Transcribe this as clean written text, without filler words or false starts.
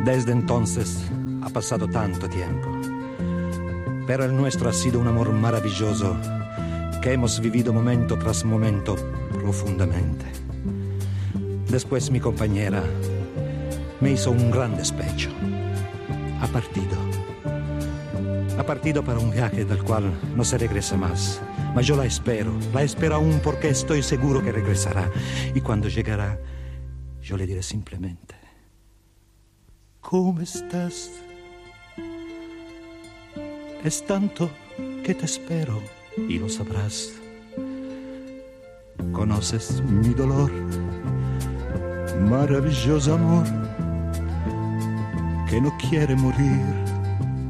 Desde entonces ha pasado tanto tiempo, pero el nuestro ha sido un amor maravilloso que hemos vivido momento tras momento profundamente. Después mi compañera me hizo un gran despecho. Ha partido para un viaje del cual no se regresa más. Ma yo la espero aún porque estoy seguro que regresará. Y cuando llegará, yo le diré simplemente: ¿cómo estás? Es tanto que te espero y lo sabrás. Conoces mi dolor, maravilloso amor, que no quiere morir.